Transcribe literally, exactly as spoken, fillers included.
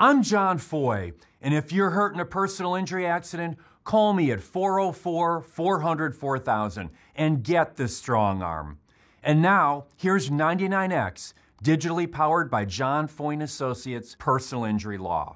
I'm John Foy, and if you're hurt in a personal injury accident, call me at four oh four, four hundred, four thousand and get the strong arm. And now, here's ninety-nine X, digitally powered by John Foy and Associates Personal Injury Law.